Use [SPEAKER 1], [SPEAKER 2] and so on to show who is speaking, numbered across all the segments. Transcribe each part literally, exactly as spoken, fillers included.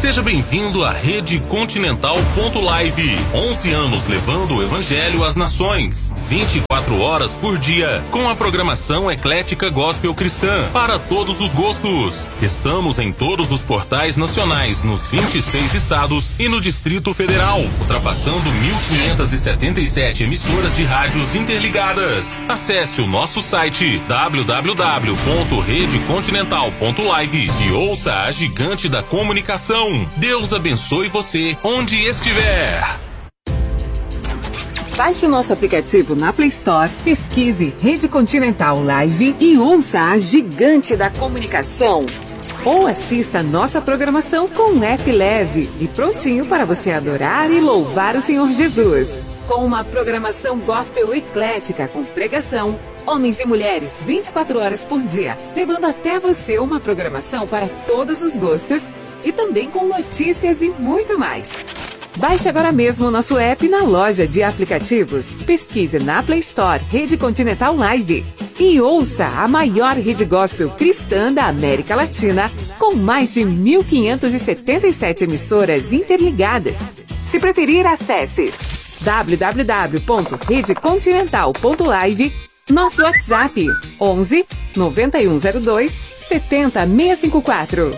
[SPEAKER 1] Seja bem-vindo à Rede Continental ponto live. onze anos levando o Evangelho às nações. vinte e quatro horas por dia, com a programação eclética gospel cristã para todos os gostos. Estamos em todos os portais nacionais, nos vinte e seis estados e no Distrito Federal, ultrapassando mil quinhentas e setenta e sete emissoras de rádios interligadas. Acesse o nosso site w w w ponto rede continental ponto live e ouça a gigante da comunicação. Deus abençoe você onde estiver.
[SPEAKER 2] Baixe o nosso aplicativo na Play Store, pesquise Rede Continental Live e ouça a gigante da comunicação. Ou assista a nossa programação com um app leve e prontinho para você adorar e louvar o Senhor Jesus. Com uma programação gospel eclética com pregação, homens e mulheres vinte e quatro horas por dia, levando até você uma programação para todos os gostos e também com notícias e muito mais. Baixe agora mesmo o nosso app na loja de aplicativos. Pesquise na Play Store Rede Continental Live e ouça a maior rede gospel cristã da América Latina, com mais de mil quinhentas e setenta e sete emissoras interligadas. Se preferir, acesse w w w ponto rede continental ponto live, nosso WhatsApp onze noventa e um zero dois setenta seiscentos e cinquenta e quatro.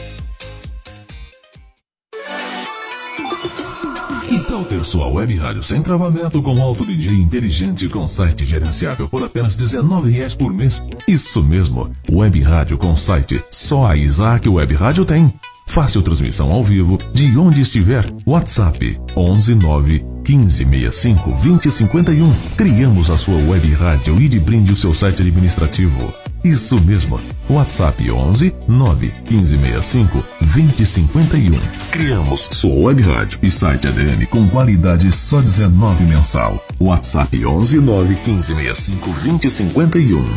[SPEAKER 3] Que tal ter sua web rádio sem travamento com alto D J inteligente com site gerenciável por apenas dezenove reais por mês? Isso mesmo, web rádio com site. Só a Isaac Web Rádio tem. Fácil transmissão ao vivo de onde estiver. WhatsApp onze nove quinze sessenta e cinco vinte cinquenta e um. Criamos a sua web rádio e de brinde o seu site administrativo. Isso mesmo, WhatsApp onze nove quinze sessenta e cinco vinte cinquenta e um. Criamos sua web rádio e site A D M com qualidade só dezenove mensal. WhatsApp onze nove quinze sessenta e cinco vinte cinquenta e um.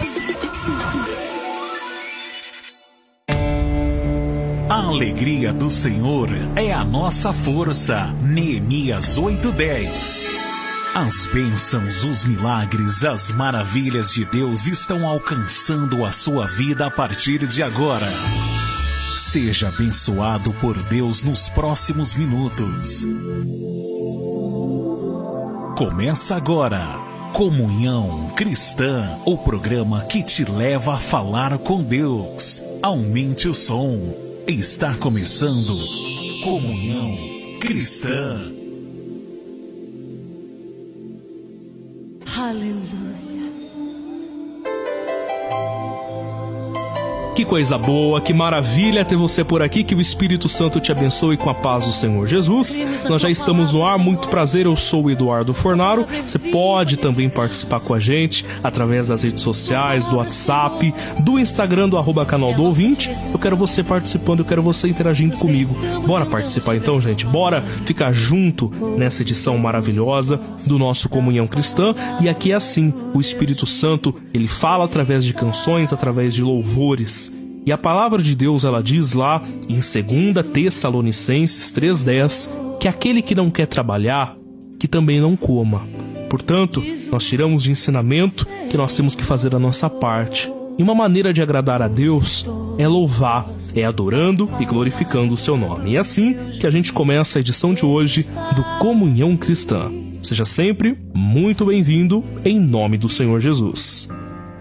[SPEAKER 4] A alegria do Senhor é a nossa força. Neemias oito dez. As bênçãos, os milagres, as maravilhas de Deus estão alcançando a sua vida a partir de agora. Seja abençoado por Deus nos próximos minutos. Começa agora, Comunhão Cristã, o programa que te leva a falar com Deus. Aumente o som. Está começando Comunhão Cristã.
[SPEAKER 5] Aleluia.
[SPEAKER 6] Que coisa boa, que maravilha ter você por aqui, que o Espírito Santo te abençoe com a paz do Senhor Jesus. Nós já estamos no ar, muito prazer, eu sou o Eduardo Fornaro. Você pode também participar com a gente através das redes sociais, do WhatsApp, do Instagram, do arroba canal do ouvinte. Eu quero você participando, eu quero você interagindo comigo. Bora participar então, gente? Bora ficar junto nessa edição maravilhosa do nosso Comunhão Cristã. E aqui é assim, o Espírito Santo, ele fala através de canções, através de louvores. E a palavra de Deus, ela diz lá em segunda Tessalonicenses três dez que aquele que não quer trabalhar, que também não coma. Portanto, nós tiramos de ensinamento que nós temos que fazer a nossa parte. E uma maneira de agradar a Deus é louvar, é adorando e glorificando o seu nome. E é assim que a gente começa a edição de hoje do Comunhão Cristã. Seja sempre muito bem-vindo em nome do Senhor Jesus.